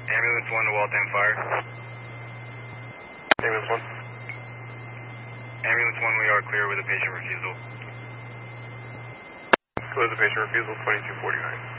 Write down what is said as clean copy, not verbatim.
Ambulance 1 to Waltham Fire. Ambulance 1. Ambulance 1, we are clear with a patient refusal. Clear the patient refusal, 2249.